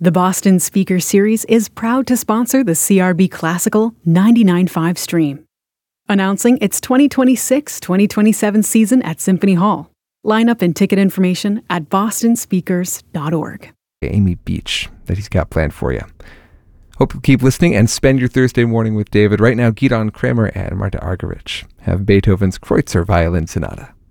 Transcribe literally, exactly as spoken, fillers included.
The Boston Speaker Series is proud to sponsor the C R B Classical ninety-nine point five stream. Announcing its twenty twenty-six twenty twenty-seven season at Symphony Hall. Lineup and ticket information at boston speakers dot org. Amy Beach that he's got planned for you. Hope you'll keep listening and spend your Thursday morning with David. Right now, Gidon Kremer and Marta Argerich have Beethoven's Kreutzer Violin Sonata.